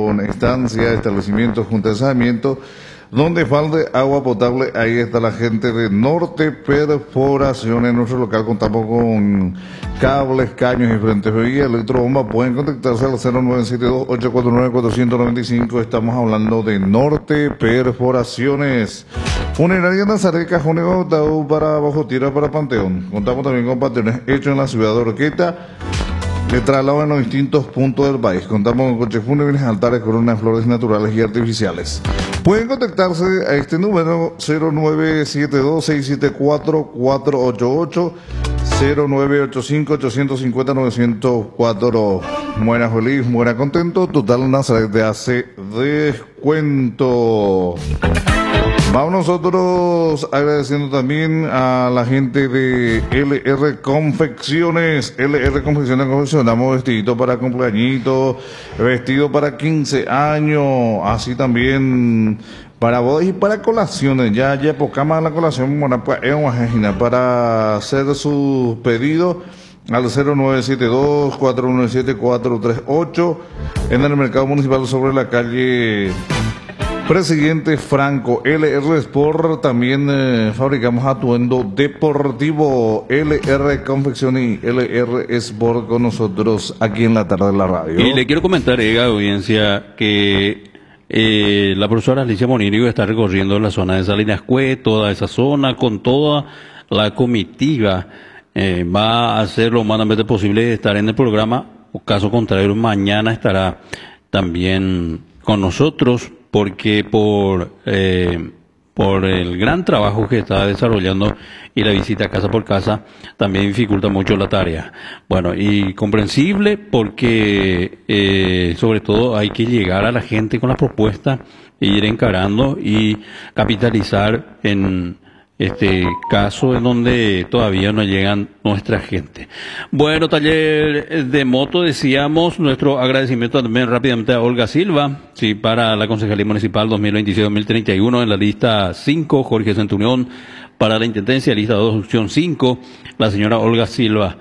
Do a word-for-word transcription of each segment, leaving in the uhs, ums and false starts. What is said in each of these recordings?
con estancia, establecimientos, junta de saneamiento, donde falte agua potable. Ahí está la gente de Norte Perforaciones. En nuestro local contamos con cables, caños y diferentes bebidas, electrobomba. Pueden contactarse al cero nueve siete dos, ocho cuatro nueve, cuatro nueve cinco. Estamos hablando de Norte Perforaciones. Funeraria Nazaret, cajones adaptados para bajo tierra, para Panteón. Contamos también con panteones hechos en la ciudad de Orqueta, de traslado en los distintos puntos del país. Contamos con coches fúnebres, altares, coronas, flores naturales y artificiales. Pueden contactarse a este número cero nueve siete dos, seis siete cuatro, cuatro ocho ocho, cero nueve ocho cinco, ocho cinco cero, nueve cero cuatro. Muera feliz, muera contento. Total Nazaret te hace descuento. Vamos nosotros agradeciendo también a la gente de L R Confecciones. L R Confecciones, confeccionamos vestido para cumpleañitos, vestido para quince años, así también para bodas y para colaciones. Ya, ya poca más la colación, bueno, pues es una página para hacer sus pedidos al cero nueve siete dos, cuatro uno siete, cuatro tres ocho en el mercado municipal sobre la calle Presidente Franco. L R Sport, también eh, fabricamos atuendo deportivo. L R Confección y L R Sport con nosotros aquí en la tarde de la radio. Y le quiero comentar, Ega, audiencia, que eh, la profesora Alicia Monírigo está recorriendo la zona de Salinas Cue, toda esa zona, con toda la comitiva. Eh, va a hacer lo humanamente posible de estar en el programa, o caso contrario, mañana estará también con nosotros, porque por eh, por el gran trabajo que está desarrollando y la visita casa por casa también dificulta mucho la tarea. Bueno, y comprensible porque eh, sobre todo hay que llegar a la gente con la propuesta e ir encarando y capitalizar en este caso en donde todavía no llegan nuestra gente. Bueno, taller de moto, decíamos, nuestro agradecimiento también rápidamente a Olga Silva, sí, para la Concejalía Municipal dos mil veintisiete a dos mil treinta y uno en la lista cinco, Jorge Centurión, para la Intendencia, lista dos, opción cinco, la señora Olga Silva.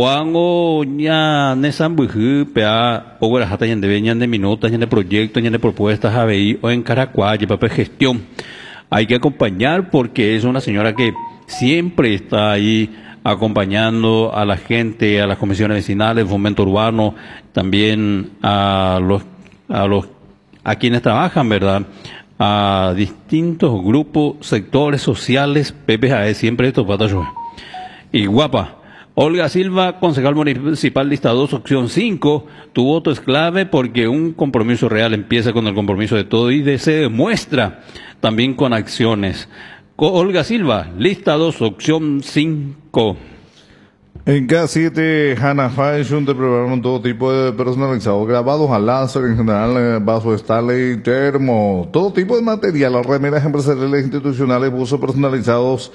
Cuando ya nesan buju, pea, poco la jata yende veñan de minutos, yende proyectos, yende propuestas a B I o en Caracuay, papel gestión. Hay que acompañar porque es una señora que siempre está ahí acompañando a la gente, a las comisiones vecinales, fomento urbano, también a los, a los, a quienes trabajan, ¿verdad? A distintos grupos, sectores sociales, P P A E, siempre estos patallos. Y guapa. Olga Silva, concejal municipal lista dos, opción cinco, tu voto es clave porque un compromiso real empieza con el compromiso de todo y de, se demuestra también con acciones. Olga Silva, lista dos, opción cinco. En K siete Hanna Fashion te prepararon todo tipo de personalizados, grabados a láser, en general, vaso Stanley, termo, todo tipo de material, remeras empresariales, institucionales, buzos personalizados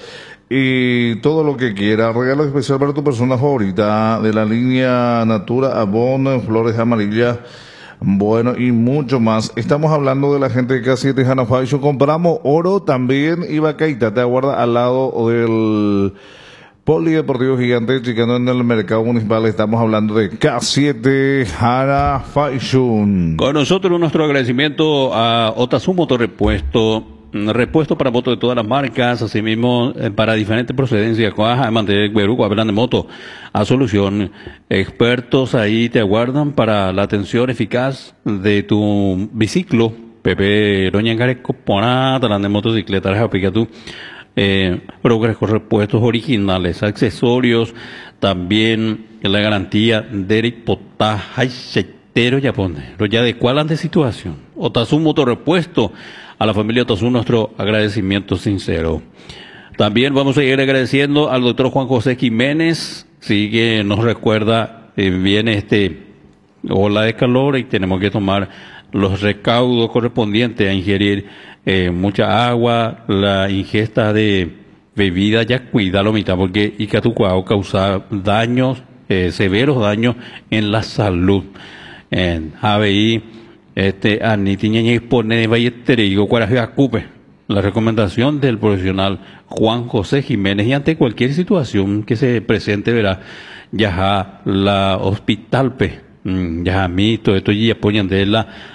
y todo lo que quiera. Regalo especial para tu persona favorita de la línea Natura, Avon, flores amarillas, bueno, y mucho más. Estamos hablando de la gente de K siete Hanna Fashion. Compramos oro también y Bacaita te aguarda al lado del Polideportivo Gigante, chicano en el mercado municipal. Estamos hablando de K siete Hanna Fashion. Con nosotros nuestro agradecimiento a Otazu Motorrepuesto, repuesto para motos de todas las marcas, asimismo eh, para diferentes procedencias, coaja, mantener Beruco, hablan de moto, a solución. Expertos ahí te aguardan para la atención eficaz de tu biciclo. Pepe Roña Engareco, Ponata, la de motocicletas, aplica tú. Eh, progresos repuestos originales, accesorios, también la garantía de potaje, chetero ya pone, ya de cuál ante situación. Otazu Motorrepuesto, a la familia Otazu nuestro agradecimiento sincero. También vamos a seguir agradeciendo al doctor Juan José Jiménez, sí que nos recuerda, eh, viene este ola de calor y tenemos que tomar los recaudos correspondientes a ingerir eh, mucha agua, la ingesta de bebida ya cuida lo mitad porque Icatucuao causa daños, eh, severos daños en la salud. En A B I, este, Anitiñeñez pone de Valleterigo, Cuarajacupe, la recomendación del profesional Juan José Jiménez, y ante cualquier situación que se presente, verá, ya la hospital, pe, ya mí, todo esto ya ponen de la